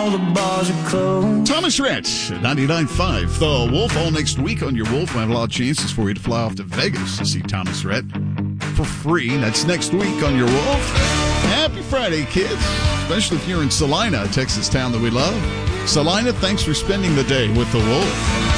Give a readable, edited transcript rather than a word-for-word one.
all the bars are closed. Thomas Rhett at 99.5. The Wolf all next week on your Wolf. We have a lot of chances for you to fly off to Vegas to see Thomas Rhett for free. That's next week on your Wolf. Happy Friday, kids. Especially if you're in Salina, a Texas town that we love. Salina, thanks for spending the day with the Wolf.